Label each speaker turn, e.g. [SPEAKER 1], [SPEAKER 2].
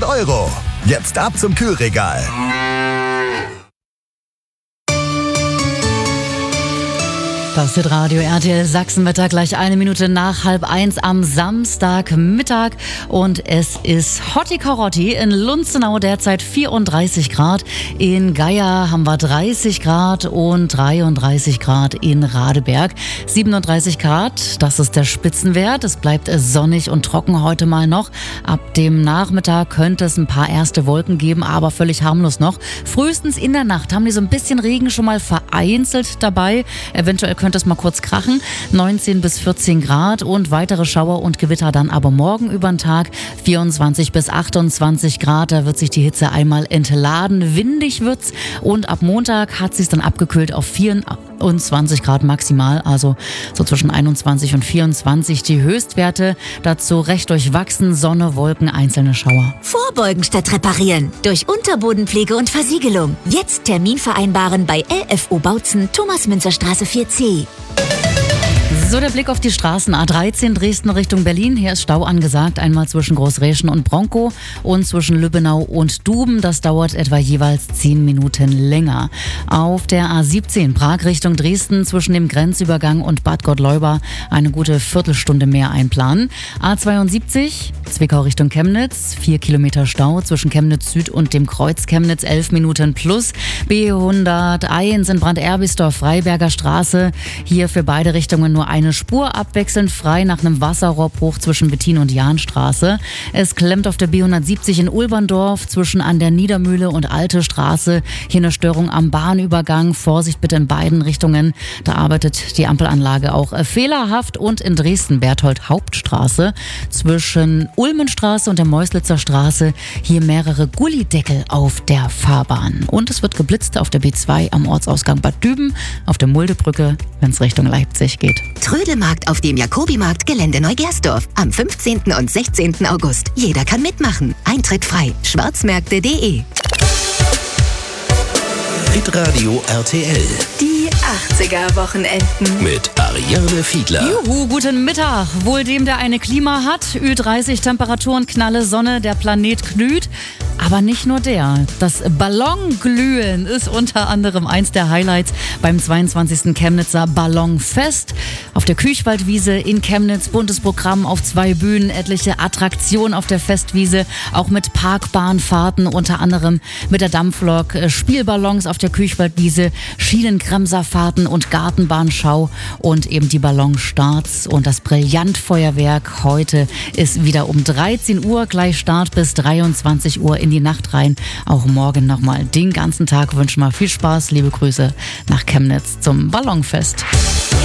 [SPEAKER 1] 1000 €. Jetzt ab zum Kühlregal.
[SPEAKER 2] Das ist Radio RTL Sachsenwetter, gleich 1 Minute nach 12:30 am Samstagmittag. Und es ist Hotti Karotti in Lunzenau derzeit 34 Grad. In Geier haben wir 30 Grad und 33 Grad in Radeberg. 37 Grad, das ist der Spitzenwert. Es bleibt sonnig und trocken heute mal noch. Ab dem Nachmittag könnte es ein paar erste Wolken geben, aber völlig harmlos noch. Frühestens in der Nacht haben die so ein bisschen Regen schon mal vereinzelt dabei. Eventuell könnte es mal kurz krachen. 19 bis 14 Grad und weitere Schauer und Gewitter dann aber morgen über den Tag. 24 bis 28 Grad, da wird sich die Hitze einmal entladen. Windig wird's und ab Montag hat sich's dann abgekühlt auf 24 Grad maximal, also so zwischen 21 und 24 die Höchstwerte. Dazu recht durchwachsen, Sonne, Wolken, einzelne Schauer.
[SPEAKER 3] Vorbeugen statt reparieren. Durch Unterbodenpflege und Versiegelung. Jetzt Termin vereinbaren bei LFO Bautzen, Thomas-Münzer-Straße 4C.
[SPEAKER 2] So, der Blick auf die Straßen. A13 Dresden Richtung Berlin. Hier ist Stau angesagt. Einmal zwischen Großräschen und Bronkow und zwischen Lübbenau und Duben. Das dauert etwa jeweils 10 Minuten länger. Auf der A17 Prag Richtung Dresden zwischen dem Grenzübergang und Bad Gottleuba eine gute Viertelstunde mehr einplanen. A72 Zwickau Richtung Chemnitz. 4 Kilometer Stau zwischen Chemnitz Süd und dem Kreuz Chemnitz. 11 Minuten plus. B101 in Brand-Erbisdorf Freiberger Straße. Hier für beide Richtungen nur eine Spur abwechselnd frei nach einem Wasserrohrbruch zwischen Wettin und Jahnstraße. Es klemmt auf der B170 in Ulberndorf zwischen an der Niedermühle und Alte Straße. Hier eine Störung am Bahnübergang. Vorsicht bitte in beiden Richtungen. Da arbeitet die Ampelanlage auch fehlerhaft. Und in Dresden Berthold Hauptstraße zwischen Ulmenstraße und der Meuslitzer Straße. Hier mehrere Gullideckel auf der Fahrbahn. Und es wird geblitzt auf der B2 am Ortsausgang Bad Düben, auf der Muldebrücke, wenn es Richtung Leipzig geht.
[SPEAKER 3] Trödelmarkt auf dem Jakobimarkt, Gelände Neugersdorf. Am 15. und 16. August. Jeder kann mitmachen. Eintritt frei. Schwarzmärkte.de.
[SPEAKER 4] Hitradio RTL.
[SPEAKER 5] Die 80er-Wochenenden.
[SPEAKER 4] Mit Ariane Fiedler.
[SPEAKER 2] Juhu, guten Mittag. Wohl dem, der eine Klima hat. Ü30 Temperaturen, knalle Sonne, der Planet glüht. Aber nicht nur der. Das Ballonglühen ist unter anderem eins der Highlights beim 22. Chemnitzer Ballonfest. Auf der Küchwaldwiese in Chemnitz, buntes Programm auf 2 Bühnen, etliche Attraktionen auf der Festwiese, auch mit Parkbahnfahrten, unter anderem mit der Dampflok, Spielballons auf der Küchwaldwiese, Schienenkremserfahrten und Gartenbahnschau und eben die Ballonstarts und das Brillantfeuerwerk. Heute ist wieder um 13 Uhr, gleich Start bis 23 Uhr in die Nacht rein. Auch morgen nochmal den ganzen Tag wünschen wir viel Spaß. Liebe Grüße nach Chemnitz zum Ballonfest.